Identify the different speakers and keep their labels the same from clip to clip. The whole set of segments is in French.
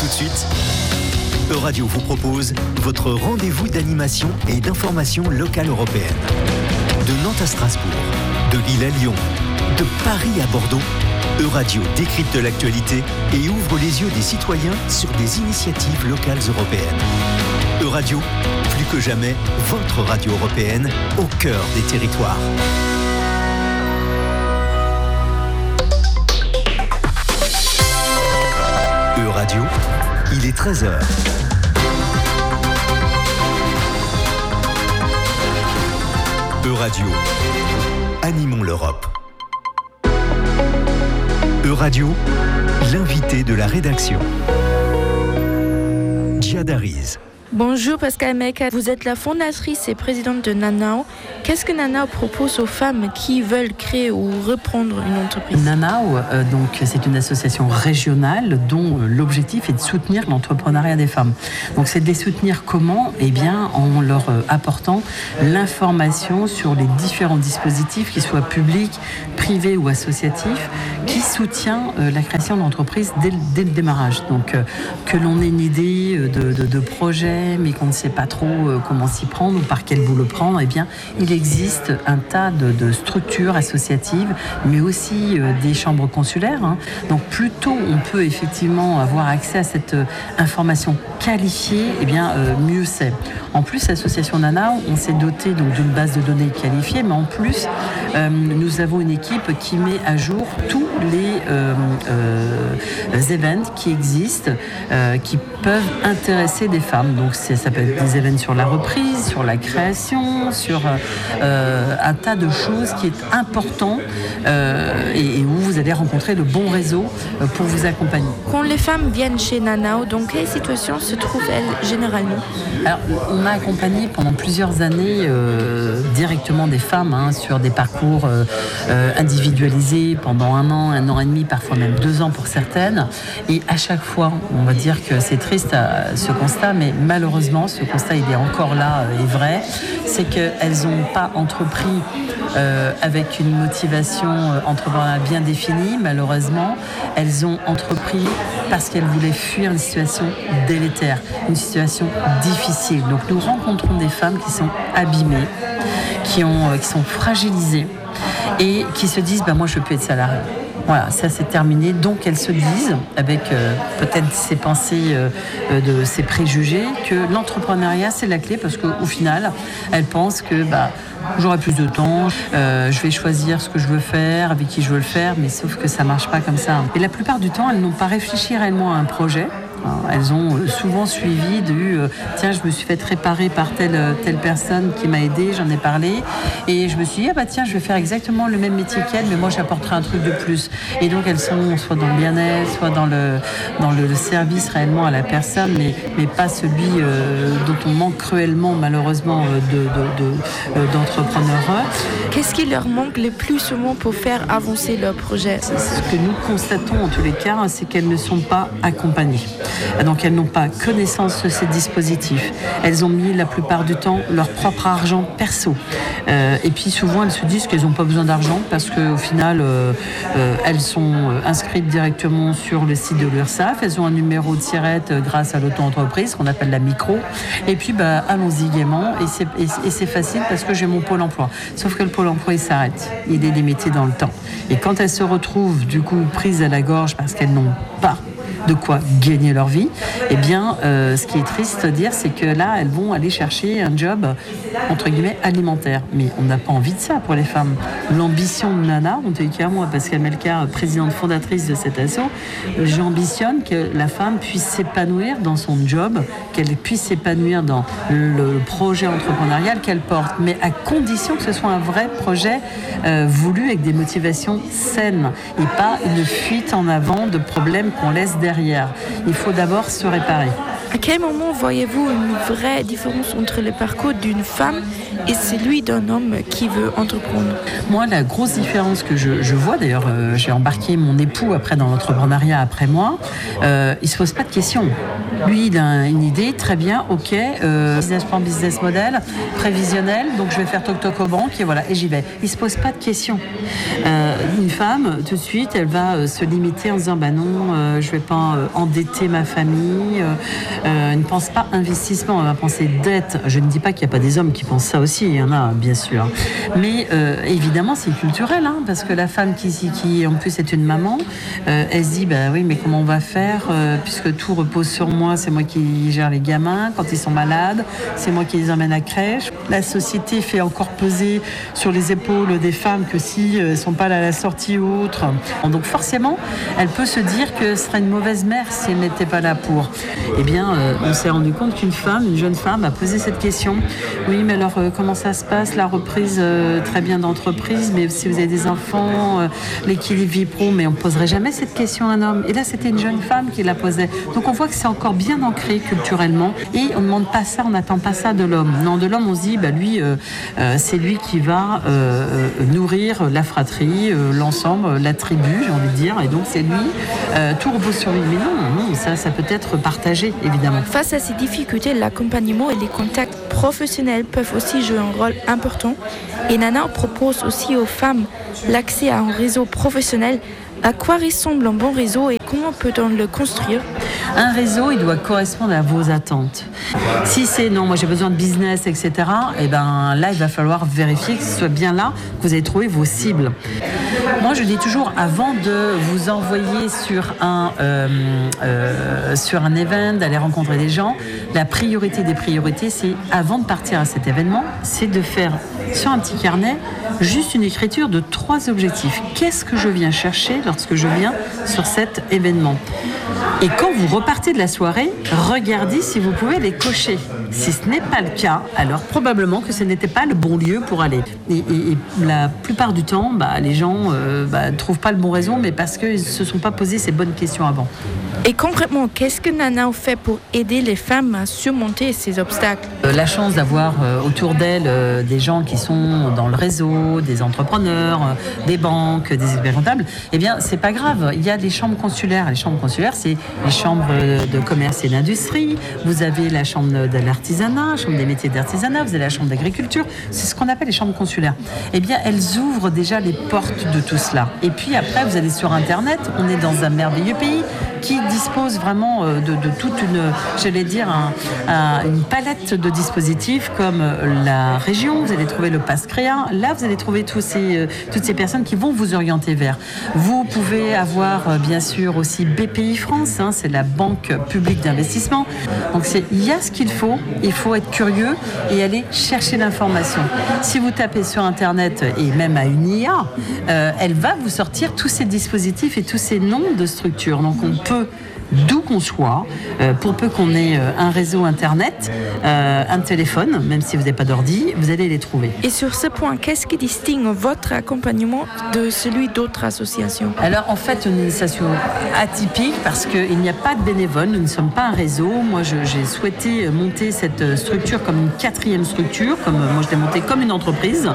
Speaker 1: de suite, Euradio vous propose votre rendez-vous d'animation et d'information locale européenne. De Nantes à Strasbourg, de Lille à Lyon, de Paris à Bordeaux, Euradio décrypte l'actualité et ouvre les yeux des citoyens sur des initiatives locales européennes. Euradio, plus que jamais, votre radio européenne au cœur des territoires. Euradio, il est 13h. Euradio, animons l'Europe. Euradio, l'invité de la rédaction. Jihad Ariz.
Speaker 2: Bonjour Pascal Meka, vous êtes la fondatrice et présidente de Nanao. Qu'est-ce que Nanao propose aux femmes qui veulent créer ou reprendre une entreprise ?
Speaker 3: Nanao, donc, c'est une association régionale dont l'objectif est de soutenir l'entrepreneuriat des femmes. Donc c'est de les soutenir comment ? Eh bien en leur apportant l'information sur les différents dispositifs, qu'ils soient publics, privés ou associatifs, qui soutient la création d'entreprises dès le démarrage. Donc que l'on ait une idée de projet, mais qu'on ne sait pas trop comment s'y prendre ou par quel bout le prendre, eh bien, il existe un tas de structures associatives, mais aussi des chambres consulaires. Donc, plus tôt on peut effectivement avoir accès à cette information qualifiée, eh bien, mieux c'est. En plus, l'association Nanao, on s'est doté donc d'une base de données qualifiée, mais en plus, nous avons une équipe qui met à jour tous les events qui existent, qui peuvent intéresser des femmes. Donc ça peut être des événements sur la reprise, sur la création, sur un tas de choses qui est important et où vous allez rencontrer le bon réseau pour vous accompagner.
Speaker 2: Quand les femmes viennent chez Nanao, dans quelle situation se trouvent-elles généralement ?
Speaker 3: Alors, on a accompagné pendant plusieurs années directement des femmes sur des parcours individualisés pendant 1 an, 1 an et demi, parfois même 2 ans pour certaines. Et à chaque fois, on va dire que c'est triste ce constat, mais malheureusement, ce constat il est encore là et vrai, c'est qu'elles n'ont pas entrepris avec une motivation entrepreneuriale bien définie, malheureusement. Elles ont entrepris parce qu'elles voulaient fuir une situation délétère, une situation difficile. Donc nous rencontrons des femmes qui sont abîmées, qui sont fragilisées et qui se disent moi je ne veux plus être salariée. Voilà, ça c'est terminé. Donc elles se disent, avec peut-être ces pensées, de ces préjugés, que l'entrepreneuriat c'est la clé parce qu'au final, elles pensent que j'aurai plus de temps, je vais choisir ce que je veux faire, avec qui je veux le faire, mais sauf que ça marche pas comme ça. Et la plupart du temps, elles n'ont pas réfléchi réellement à un projet. Elles ont souvent suivi tiens, je me suis fait réparer par telle personne qui m'a aidée, j'en ai parlé et je me suis dit tiens, je vais faire exactement le même métier qu'elle, mais moi j'apporterai un truc de plus. Et donc elles sont soit dans le bien-être, soit dans le service réellement à la personne, mais pas celui dont on manque cruellement malheureusement d'entrepreneurs.
Speaker 2: Qu'est-ce qui leur manque le plus souvent pour faire avancer leur projet ?
Speaker 3: Ce que nous constatons en tous les cas, c'est qu'elles ne sont pas accompagnées. Donc elles n'ont pas connaissance de ces dispositifs. Elles ont mis la plupart du temps leur propre argent perso. Et puis souvent elles se disent qu'elles n'ont pas besoin d'argent parce qu'au final elles sont inscrites directement sur le site de l'URSSAF. Elles ont un numéro de SIRET grâce à l'auto-entreprise qu'on appelle la micro. Et puis allons-y gaiement et c'est facile parce que j'ai mon pôle emploi. Sauf que le pôle emploi il s'arrête. Il est limité dans le temps. Et quand elles se retrouvent du coup prises à la gorge parce qu'elles n'ont pas de quoi gagner leur vie, eh bien, ce qui est triste de dire, c'est que là, elles vont aller chercher un job, entre guillemets, alimentaire. Mais on n'a pas envie de ça pour les femmes. L'ambition de Nana, en tout cas, moi, Pascal Melka, présidente fondatrice de cet asso, j'ambitionne que la femme puisse s'épanouir dans son job, qu'elle puisse s'épanouir dans le projet entrepreneurial qu'elle porte, mais à condition que ce soit un vrai projet voulu avec des motivations saines et pas une fuite en avant de problèmes qu'on laisse derrière. Il faut d'abord se réparer.
Speaker 2: À quel moment voyez-vous une vraie différence entre le parcours d'une femme et celui d'un homme qui veut entreprendre?
Speaker 3: Moi, la grosse différence que je vois, d'ailleurs, j'ai embarqué mon époux après dans l'entrepreneuriat après moi, il se pose pas de questions. Lui, il a une idée, très bien, ok, business plan, business model, prévisionnel, donc je vais faire toc-toc aux banques et voilà, et j'y vais. Il se pose pas de questions. Une femme, tout de suite, elle va se limiter en disant, bah non, je vais pas endetter ma famille, elle ne pense pas investissement, elle va penser dette. Je ne dis pas qu'il n'y a pas des hommes qui pensent ça aussi, il y en a, bien sûr. Mais évidemment, c'est culturel, hein, parce que la femme qui en plus est une maman, elle se dit, bah oui, mais comment on va faire, puisque tout repose sur moi, c'est moi qui gère les gamins quand ils sont malades, c'est moi qui les emmène à crèche. La société fait encore peser sur les épaules des femmes que si elles ne sont pas là à la sortie ou autre. Donc forcément, elle peut se dire que ce serait une mauvaise mère si elle n'était pas là pour. Eh bien, on s'est rendu compte qu'une femme, une jeune femme, a posé cette question. Oui, mais alors comment ça se passe, la reprise très bien d'entreprise, mais si vous avez des enfants, l'équilibre vie pro, mais on ne poserait jamais cette question à un homme. Et là, c'était une jeune femme qui la posait. Donc on voit que c'est encore bien ancré culturellement et on ne demande pas ça, on n'attend pas ça de l'homme. Non, de l'homme, on se dit, bah, lui, c'est lui qui va nourrir la fratrie, l'ensemble, la tribu, j'ai envie de dire, et donc c'est lui, tout repose sur lui. Mais non, ça peut être partagé, évidemment.
Speaker 2: Face à ces difficultés, l'accompagnement et les contacts professionnels peuvent aussi jouer un rôle important. Et Nana propose aussi aux femmes l'accès à un réseau professionnel. À quoi ressemble un bon réseau et comment peut-on le construire?
Speaker 3: Un réseau, il doit correspondre à vos attentes. Si c'est non, moi j'ai besoin de business, etc., et ben là, il va falloir vérifier que ce soit bien là que vous avez trouvé vos cibles. Moi, je dis toujours, avant de vous envoyer sur un event, d'aller rencontrer des gens, la priorité des priorités, c'est avant de partir à cet événement, c'est de faire sur un petit carnet juste une écriture de 3 objectifs. Qu'est-ce que je viens chercher lorsque je viens sur cet événement? Et quand vous repartez de la soirée, regardez si vous pouvez les cocher. Si ce n'est pas le cas, alors probablement que ce n'était pas le bon lieu pour aller. Et la plupart du temps, les gens ne trouvent pas le bon raison, mais parce qu'ils ne se sont pas posé ces bonnes questions avant.
Speaker 2: Et concrètement, qu'est-ce que Nana fait pour aider les femmes à surmonter ces obstacles?
Speaker 3: La chance d'avoir autour d'elle des gens qui sont dans le réseau, des entrepreneurs, des banques, des experts comptables, eh bien, c'est pas grave. Il y a les chambres consulaires. Les chambres consulaires, c'est les chambres de commerce et d'industrie. Vous avez la chambre de l'artisanat, la chambre des métiers d'artisanat, vous avez la chambre d'agriculture. C'est ce qu'on appelle les chambres consulaires. Eh bien, elles ouvrent déjà les portes de tout cela. Et puis après, vous allez sur Internet. On est dans un merveilleux pays qui dispose vraiment de toute une palette de dispositifs comme la région. Vous allez trouver le Pass Créa. Là, vous allez trouver toutes ces personnes qui vont vous orienter vers. Vous pouvez avoir, bien sûr, aussi BPI France. C'est la Banque publique d'investissement. Donc, il y a ce qu'il faut. Il faut être curieux et aller chercher l'information. Si vous tapez sur Internet et même à une IA, elle va vous sortir tous ces dispositifs et tous ces noms de structures. Donc, on peut, d'où qu'on soit, pour peu qu'on ait un réseau Internet, un téléphone, même si vous n'avez pas d'ordi, vous allez les trouver.
Speaker 2: Et sur ce point, qu'est-ce qui distingue votre accompagnement de celui d'autres associations?
Speaker 3: Alors, en fait, une association atypique parce qu'il n'y a pas de bénévoles, nous ne sommes pas un réseau. Moi, j'ai souhaité monter cette structure comme une 4e structure, moi je l'ai montée comme une entreprise.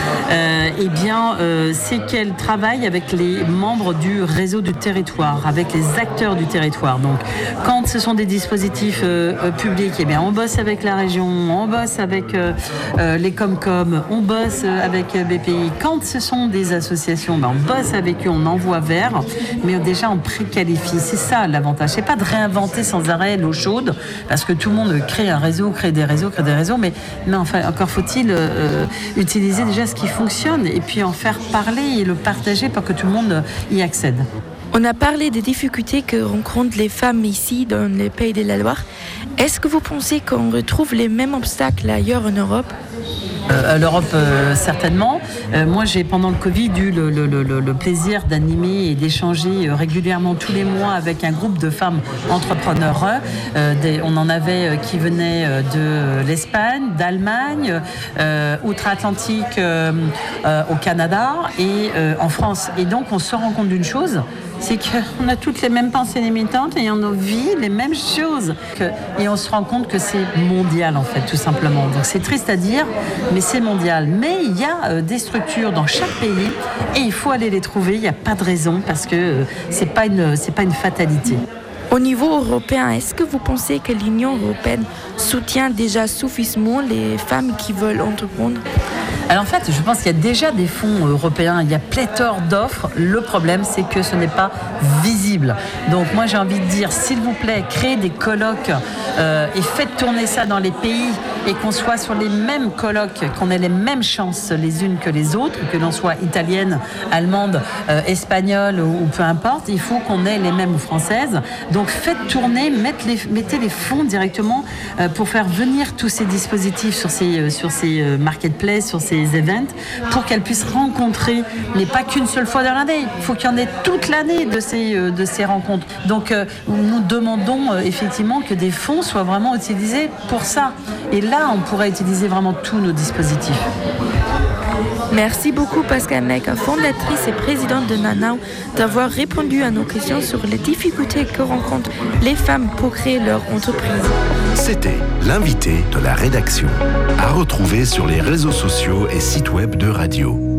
Speaker 3: C'est qu'elle travaille avec les membres du réseau du territoire, avec les acteurs du territoire. Donc, quand ce sont des dispositifs publics, eh bien, on bosse avec la région, on bosse avec les Comcom, on bosse avec BPI. Quand ce sont des associations, on bosse avec eux, on envoie vers, mais déjà on préqualifie. C'est ça l'avantage. C'est pas de réinventer sans arrêt l'eau chaude, parce que tout le monde crée un réseau, crée des réseaux, mais enfin, encore faut-il utiliser déjà ce qui fonctionne et puis en faire parler et le partager pour que tout le monde y accède.
Speaker 2: On a parlé des difficultés que rencontrent les femmes ici dans les Pays de la Loire. Est-ce que vous pensez qu'on retrouve les mêmes obstacles ailleurs en Europe?
Speaker 3: L'Europe, certainement. Moi, j'ai pendant le Covid eu le plaisir d'animer et d'échanger régulièrement tous les mois avec un groupe de femmes entrepreneurs. On en avait qui venaient de l'Espagne, d'Allemagne, outre-Atlantique au Canada et en France. Et donc, on se rend compte d'une chose, c'est qu'on a toutes les mêmes pensées limitantes et on nos vies les mêmes choses. Et on se rend compte que c'est mondial en fait, tout simplement. Donc c'est triste à dire, mais c'est mondial. Mais il y a des structures dans chaque pays et il faut aller les trouver. Il n'y a pas de raison parce que c'est pas une fatalité.
Speaker 2: Au niveau européen, est-ce que vous pensez que l'Union européenne soutient déjà suffisamment les femmes qui veulent entreprendre ?
Speaker 3: Alors en fait, je pense qu'il y a déjà des fonds européens, il y a pléthore d'offres. Le problème, c'est que ce n'est pas visible. Donc moi, j'ai envie de dire, s'il vous plaît, créez des colloques et faites tourner ça dans les pays et qu'on soit sur les mêmes colloques, qu'on ait les mêmes chances les unes que les autres, que l'on soit italienne, allemande, espagnole ou peu importe, il faut qu'on ait les mêmes ou françaises. Donc faites tourner, mettez les fonds directement pour faire venir tous ces dispositifs sur ces marketplaces, sur ces events, pour qu'elles puissent rencontrer, mais pas qu'une seule fois dans l'année. Il faut qu'il y en ait toute l'année de ces rencontres. Donc nous demandons effectivement que des fonds soient vraiment utilisés pour ça. Et là, on pourrait utiliser vraiment tous nos dispositifs.
Speaker 2: Merci beaucoup Pascale Meck, fondatrice et présidente de Nanao, d'avoir répondu à nos questions sur les difficultés que rencontrent les femmes pour créer leur entreprise.
Speaker 4: C'était l'invité de la rédaction, à retrouver sur les réseaux sociaux et sites web de Radio.